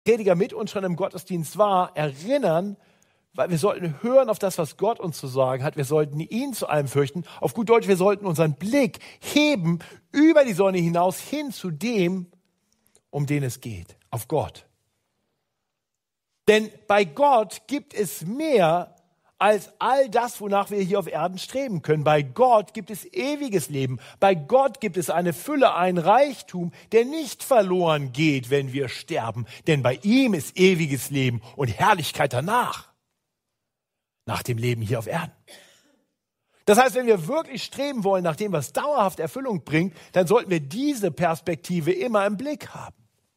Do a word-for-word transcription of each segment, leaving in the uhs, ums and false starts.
Prediger mit uns schon im Gottesdienst war, erinnern, weil wir sollten hören auf das, was Gott uns zu sagen hat. Wir sollten ihn zu allem fürchten. Auf gut Deutsch, wir sollten unseren Blick heben über die Sonne hinaus hin zu dem, um den es geht, auf Gott. Denn bei Gott gibt es mehr als all das, wonach wir hier auf Erden streben können. Bei Gott gibt es ewiges Leben. Bei Gott gibt es eine Fülle, ein Reichtum, der nicht verloren geht, wenn wir sterben. Denn bei ihm ist ewiges Leben und Herrlichkeit danach. Nach dem Leben hier auf Erden. Das heißt, wenn wir wirklich streben wollen nach dem, was dauerhaft Erfüllung bringt, dann sollten wir diese Perspektive immer im Blick haben.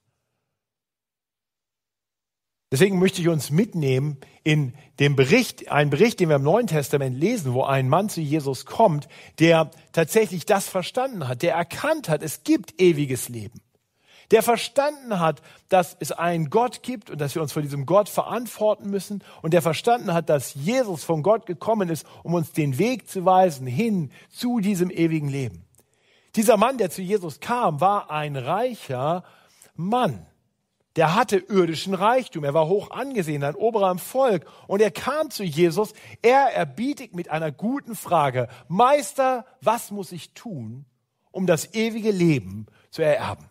Deswegen möchte ich uns mitnehmen in den Bericht, einen Bericht, den wir im Neuen Testament lesen, wo ein Mann zu Jesus kommt, der tatsächlich das verstanden hat, der erkannt hat, es gibt ewiges Leben. Der verstanden hat, dass es einen Gott gibt und dass wir uns vor diesem Gott verantworten müssen. Und der verstanden hat, dass Jesus von Gott gekommen ist, um uns den Weg zu weisen hin zu diesem ewigen Leben. Dieser Mann, der zu Jesus kam, war ein reicher Mann. Der hatte irdischen Reichtum. Er war hoch angesehen, ein Oberer im Volk. Und er kam zu Jesus. Er erbietet mit einer guten Frage: Meister, was muss ich tun, um das ewige Leben zu ererben?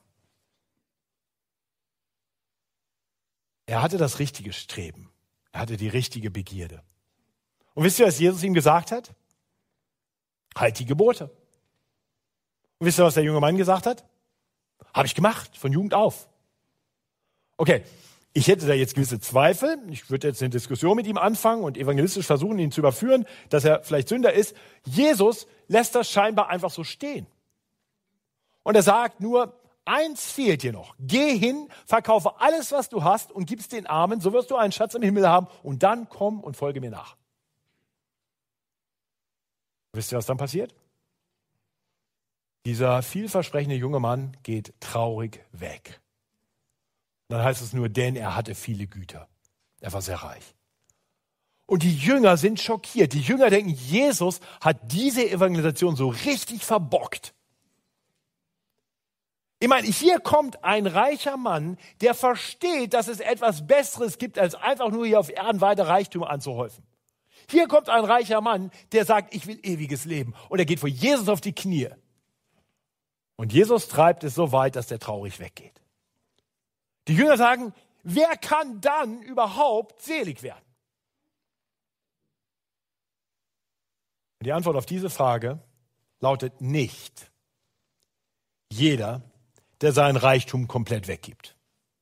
Er hatte das richtige Streben. Er hatte die richtige Begierde. Und wisst ihr, was Jesus ihm gesagt hat? Halt die Gebote. Und wisst ihr, was der junge Mann gesagt hat? Habe ich gemacht, von Jugend auf. Okay, ich hätte da jetzt gewisse Zweifel. Ich würde jetzt eine Diskussion mit ihm anfangen und evangelistisch versuchen, ihn zu überführen, dass er vielleicht Sünder ist. Jesus lässt das scheinbar einfach so stehen. Und er sagt nur, eins fehlt dir noch. Geh hin, verkaufe alles, was du hast und gib's den Armen, so wirst du einen Schatz im Himmel haben und dann komm und folge mir nach. Wisst ihr, was dann passiert? Dieser vielversprechende junge Mann geht traurig weg. Dann heißt es nur, denn er hatte viele Güter. Er war sehr reich. Und die Jünger sind schockiert. Die Jünger denken, Jesus hat diese Evangelisation so richtig verbockt. Ich meine, hier kommt ein reicher Mann, der versteht, dass es etwas Besseres gibt, als einfach nur hier auf Erden weiter Reichtum anzuhäufen. Hier kommt ein reicher Mann, der sagt, ich will ewiges Leben. Und er geht vor Jesus auf die Knie. Und Jesus treibt es so weit, dass der traurig weggeht. Die Jünger sagen, wer kann dann überhaupt selig werden? Und die Antwort auf diese Frage lautet nicht jeder, der seinen Reichtum komplett weggibt.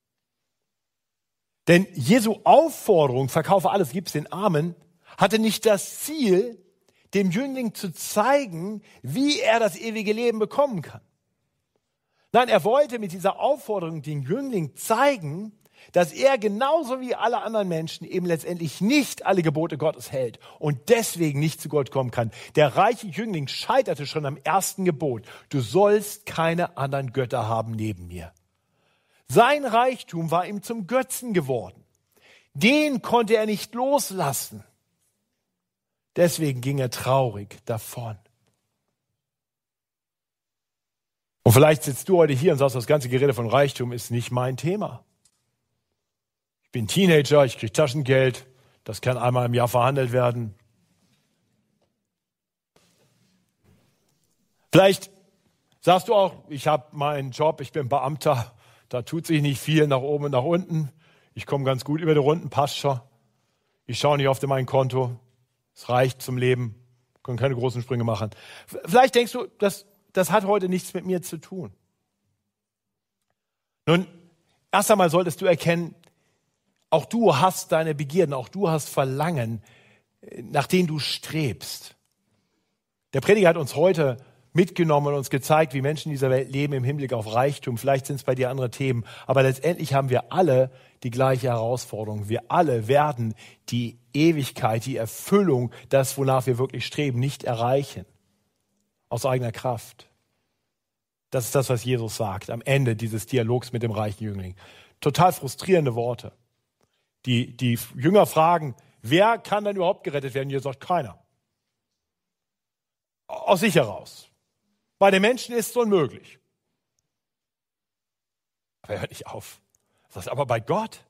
Denn Jesu Aufforderung, verkaufe alles, gib's den Armen, hatte nicht das Ziel, dem Jüngling zu zeigen, wie er das ewige Leben bekommen kann. Nein, er wollte mit dieser Aufforderung den Jüngling zeigen, dass er genauso wie alle anderen Menschen eben letztendlich nicht alle Gebote Gottes hält und deswegen nicht zu Gott kommen kann. Der reiche Jüngling scheiterte schon am ersten Gebot. Du sollst keine anderen Götter haben neben mir. Sein Reichtum war ihm zum Götzen geworden. Den konnte er nicht loslassen. Deswegen ging er traurig davon. Und vielleicht sitzt du heute hier und sagst, das ganze Gerede von Reichtum ist nicht mein Thema. Ich bin Teenager, ich kriege Taschengeld, das kann einmal im Jahr verhandelt werden. Vielleicht sagst du auch, ich habe meinen Job, ich bin Beamter, da tut sich nicht viel nach oben und nach unten. Ich komme ganz gut über die Runden, passt schon. Ich schaue nicht oft in mein Konto, es reicht zum Leben, können keine großen Sprünge machen. Vielleicht denkst du, das Das hat heute nichts mit mir zu tun. Nun, erst einmal solltest du erkennen, auch du hast deine Begierden, auch du hast Verlangen, nach denen du strebst. Der Prediger hat uns heute mitgenommen und uns gezeigt, wie Menschen in dieser Welt leben im Hinblick auf Reichtum. Vielleicht sind es bei dir andere Themen, aber letztendlich haben wir alle die gleiche Herausforderung. Wir alle werden die Ewigkeit, die Erfüllung, das, wonach wir wirklich streben, nicht erreichen. Aus eigener Kraft. Das ist das, was Jesus sagt am Ende dieses Dialogs mit dem reichen Jüngling. Total frustrierende Worte. Die, die Jünger fragen, wer kann denn überhaupt gerettet werden? Jesus sagt, keiner. Aus sich heraus. Bei den Menschen ist es unmöglich. Aber er hört nicht auf. Sagst aber bei Gott?